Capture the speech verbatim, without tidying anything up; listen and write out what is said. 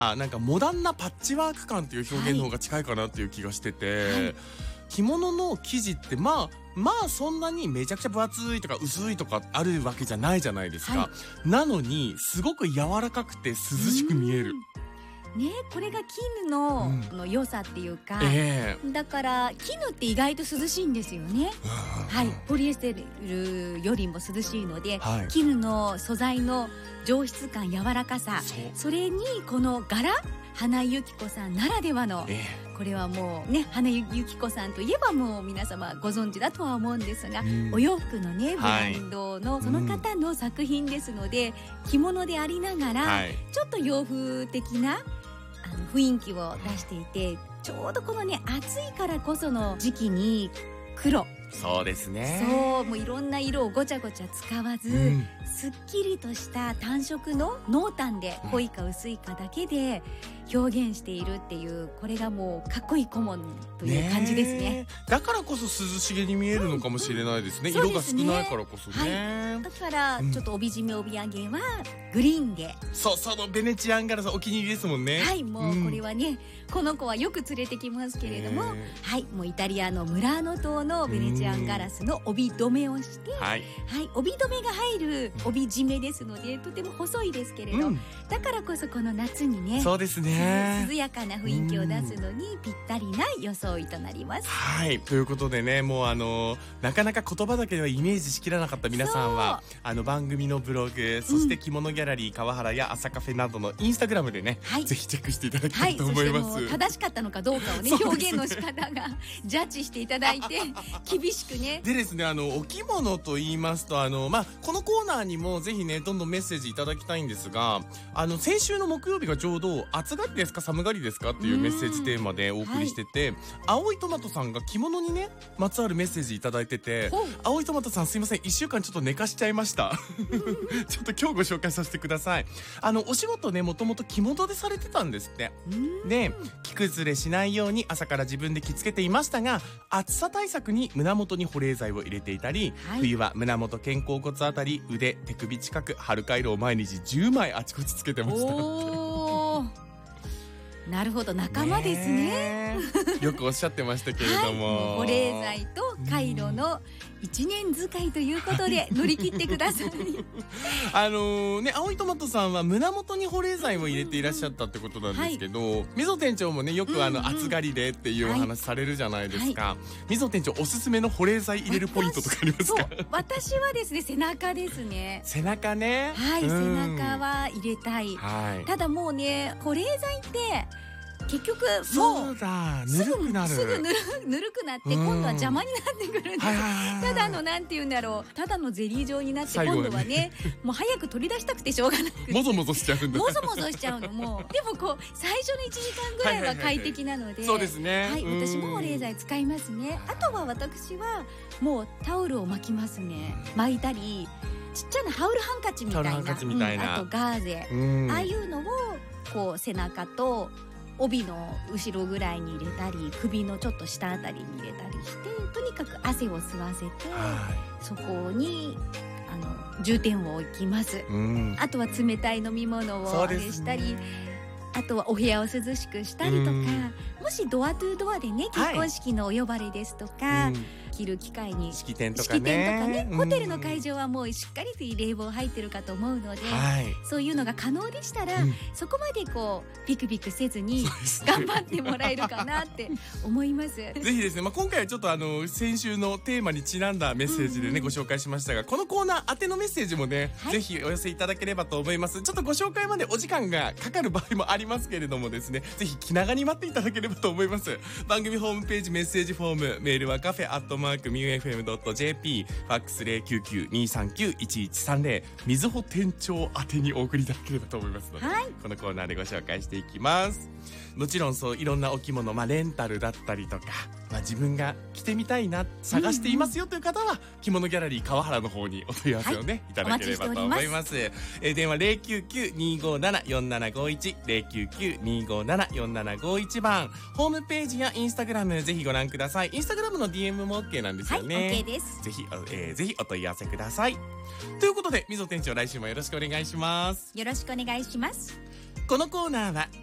あなんかモダンなパッチワーク感っていう表現の方が近いかなっていう気がしてて、はい、着物の生地ってまあまあそんなにめちゃくちゃ分厚いとか薄いとかあるわけじゃないじゃないですか、はい、なのにすごく柔らかくて涼しく見えるね、これが絹 の,、うん、の良さっていうか、 えー、 だから絹って意外と涼しいんですよね、はい、ポリエステルよりも涼しいので、はい、絹の素材の上質感柔らかさ そ, それにこの柄花井由紀子さんならではの、えー、これはもうね花井由紀子さんといえばもう皆様ご存知だとは思うんですが、うん、お洋服のねブランドの、はい、その方の作品ですので、うん、着物でありながら、はい、ちょっと洋風的なあの雰囲気を出していて、ちょうどこのね暑いからこその時期に黒、 そうですね、 そうもういろんな色をごちゃごちゃ使わず、うん、すっきりとした単色の濃淡で濃いか薄いかだけで表現しているっていう、これがもうかっこいい顧問という感じです ね, ねだからこそ涼しげに見えるのかもしれないですね、うんうん、色が少ないからこそね、 はい、だからちょっと帯締め帯揚げはグリーンで、 うん、そうそのベネチアンガラスお気に入りですもんね、 はいもうこれはね、うん、この子はよく連れてきますけれども、はいもうイタリアのムラーノ島のベネチアンガラスの帯留めをして、はい、はい、帯留めが入る帯締めですのでとても細いですけれど、うん、だからこそこの夏にね、 そうですね、 涼やかな雰囲気を出すのにぴったりな装いとなります。 はいということでね、もうあのなかなか言葉だけではイメージしきらなかった皆さんはあの番組のブログ、そして着物ギャラリー川原や朝カフェなどのインスタグラムでね、はい、ぜひチェックしていただきたいと思います、はい、そしてもう正しかったのかどうかをね表現の仕方がジャッジしていただいて厳しくね。 でですね、あのお着物と言いますとあの、まあ、このコーナーにもぜひねどんどんメッセージいただきたいんですが、あの先週の木曜日がちょうど暑がりですか寒がりですかっていうメッセージテーマでお送りしてて、はい、青いトマトさんが着物にねまつわるメッセージいただいてて、青いトマトさんすいませんいっしゅうかんちょっと寝かしちゃいましたちょっと今日ご紹介させてください。あのお仕事ねもともと着物でされてたんですって。で着崩れしないように朝から自分で着付けていましたが、暑さ対策に胸元に保冷剤を入れていたり、はい、冬は胸元肩甲骨あたり腕手首近く春回路を毎日じゅうまいあちこちつけてました。 おなるほど仲間です ね, ねよくおっしゃってましたけれども、 はい、保冷剤と回路の一年使いということで乗り切ってくださいあのー、ね青いトマトさんは胸元に保冷剤を入れていらっしゃったってことなんですけど、はい、みぞ店長もねよくあの暑がりでっていうお話されるじゃないですか、はい、みぞ店長おすすめの保冷剤入れるポイントとかありますか？ 私はですね背中ですね。 背中ね、 はい、背中は入れたい、はい、ただもうね保冷剤って結局もうぬるくなるすぐぬるぬるくなって今度は邪魔になってくるんです。ただのなんて言うんだろう、ただのゼリー状になって今度はねもう早く取り出したくてしょうがなくてもぞもぞしちゃうんだもぞもぞしちゃうのもでもこう最初のいちじかんぐらいは快適なので、 そうですね、 はい、私も保冷剤使いますね。あとは私はもうタオルを巻きますね。巻いたりちっちゃなハウルハンカチみたい な, みたいな、 うん、あとガーゼ、ああいうのをこう背中と帯の後ろぐらいに入れたり首のちょっと下あたりに入れたりしてとにかく汗を吸わせて、はい、そこにあの重点を置きます、うん、あとは冷たい飲み物をあれしたり、あとはお部屋を涼しくしたりとか、もしドアトゥードアでね結婚式のお呼ばれですとか、はい、着る機会に式典とか ね, 式典とかね、うん、ホテルの会場はもうしっかりと冷房入ってるかと思うので、はい、そういうのが可能でしたら、うん、そこまでこうビクビクせずに頑張ってもらえるかなって思いますぜひですね、まあ、今回はちょっとあの先週のテーマにちなんだメッセージでね、うんうん、ご紹介しましたが、このコーナー宛てのメッセージもね、はい、ぜひお寄せいただければと思います。ちょっとご紹介までお時間がかかる場合もありますけれどもですね、ぜひ気長に待っていただければと思います。番組ホームページメッセージフォーム、メールはカフェアットマークミューエフエムドットジェーピー、ファックス ゼロきゅうきゅう にーさんきゅう いちいちさんゼロ、みずほ店長宛てにお送りいただければと思いますので、はい、このコーナーでご紹介していきます。もちろんそういろんなお着物、まあ、レンタルだったりとか、まあ、自分が着てみたいな探していますよという方は、うんうん、着物ギャラリー川原の方にお問い合わせをね、はい、いただければと思います。えー、電話 ゼロきゅうきゅう にーごーなな よんななごいち ゼロきゅうきゅう にーごーなな よんななごいち 番、ホームページやインスタグラムぜひご覧ください。インスタグラムの ディーエム も OK なんですよね。 はい、OK です。 ぜひ、えー、ぜひお問い合わせください。ということで、みぞ店長来週もよろしくお願いします。 よろしくお願いします。 このコーナーは